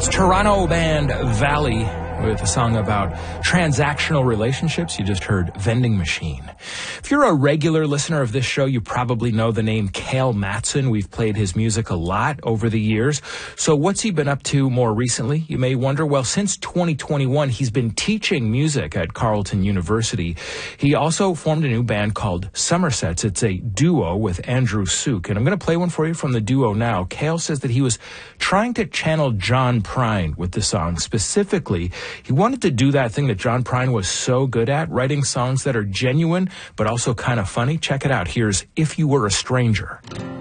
Toronto band Valley with a song about transactional relationships. You just heard Vending Machine. If you're a regular listener of this show, you probably know the name Cale Matson. We've played his music a lot over the years. So what's he been up to more recently? You may wonder. Well, since 2021, he's been teaching music at Carleton University. He also formed a new band called Somersets. It's a duo with Andrew Suk. And I'm going to play one for you from the duo now. Cale says that he was trying to channel John Prine with the song. Specifically, he wanted to do that thing that John Prine was so good at, writing songs that are genuine but also kind of funny. Check it out. Here's If You Were a Stranger.